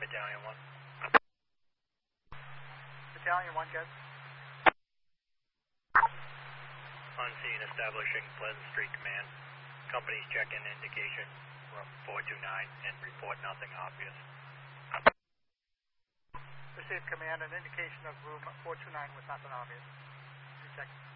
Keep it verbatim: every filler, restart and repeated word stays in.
Battalion one. Battalion one, good. On scene establishing Pleasant Street Command. Company's check-in indication from four two nine and report nothing obvious. Received command, an indication of room four two nine with nothing obvious. Check.